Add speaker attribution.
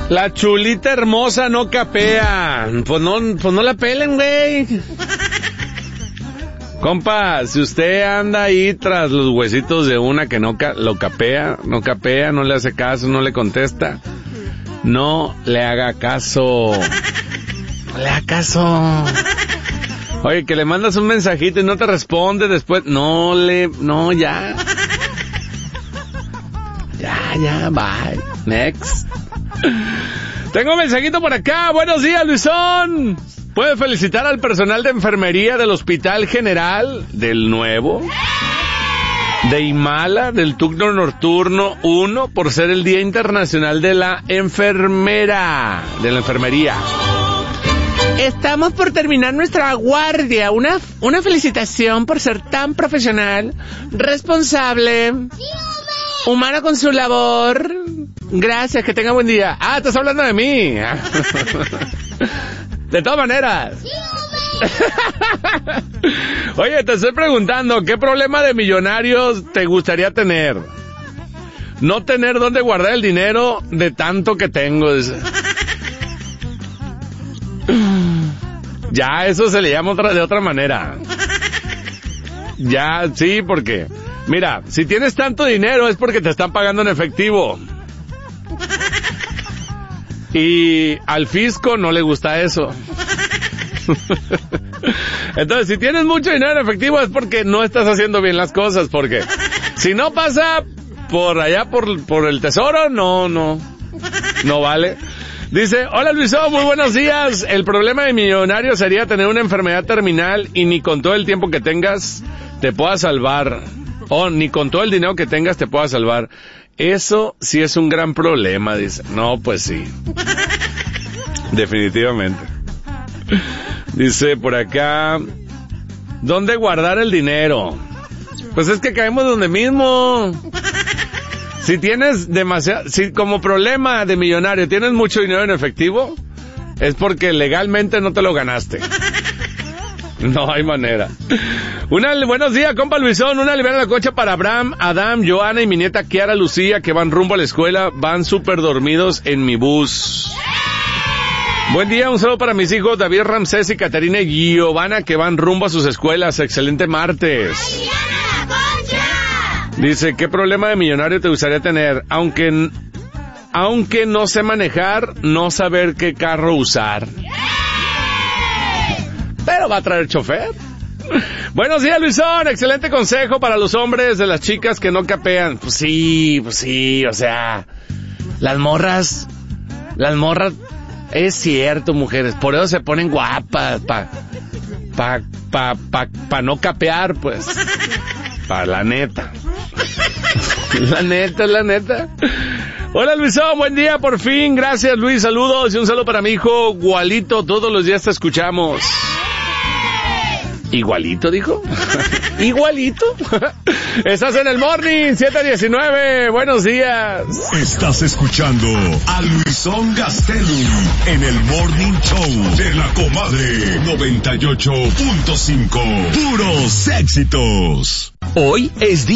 Speaker 1: La chulita hermosa no capea. Pues no la pelen, güey. Compa, si usted anda ahí tras los huesitos de una que no capea, no le hace caso, no le contesta, no le haga caso. No le haga caso. Oye, que le mandas un mensajito y no te responde después. Ya, bye. Next. Tengo un mensajito por acá. Buenos días, Luisón. ¿Puede felicitar al personal de enfermería del Hospital General del Nuevo, de Imala, del turno nocturno 1, por ser el Día Internacional de la Enfermera, de la Enfermería? Estamos por terminar nuestra guardia. Una felicitación por ser tan profesional, responsable, humano con su labor. Gracias, que tenga buen día. Ah, estás hablando de mí. De todas maneras. Oye, te estoy preguntando, ¿qué problema de millonarios te gustaría tener? No tener dónde guardar el dinero de tanto que tengo. Ya, eso se le llama de otra manera. Ya, sí, porque... Mira, si tienes tanto dinero es porque te están pagando en efectivo. Y al fisco no le gusta eso. Entonces, si tienes mucho dinero en efectivo es porque no estás haciendo bien las cosas, porque si no pasa por allá por el tesoro, no vale. Dice, hola Luisón, muy buenos días. El problema de millonario sería tener una enfermedad terminal y ni con todo el tiempo que tengas te pueda salvar. O ni con todo el dinero que tengas te pueda salvar. Eso sí es un gran problema, dice. No, pues sí. Definitivamente. Dice por acá, ¿dónde guardar el dinero? Pues es que caemos donde mismo. Si tienes si como problema de millonario tienes mucho dinero en efectivo, es porque legalmente no te lo ganaste. No hay manera. Buenos días, compa Luisón. Una libreta de la cocha para Abraham, Adam, Joana y mi nieta Kiara Lucía, que van rumbo a la escuela. Van súper dormidos en mi bus. Buen día, un saludo para mis hijos David, Ramsés y Caterina y Giovanna, que van rumbo a sus escuelas. Excelente martes. Dice, ¿qué problema de millonario te gustaría tener? Aunque no sé manejar, no saber qué carro usar. Pero va a traer chofer. Buenos días, Luisón. Excelente consejo para los hombres de las chicas que no capean. Pues sí, o sea, las morras, es cierto, mujeres, por eso se ponen guapas, pa no capear, pues. La neta. La neta. Hola, Luisón, buen día, por fin. Gracias, Luis, saludos y un saludo para mi hijo Gualito. Todos los días te escuchamos. ¿Igualito, dijo? ¿Igualito? Estás en el Morning 719. Buenos días.
Speaker 2: Estás escuchando a Luisón Gastelum en el Morning Show de la Comadre 98.5. Puros éxitos.
Speaker 3: Hoy es día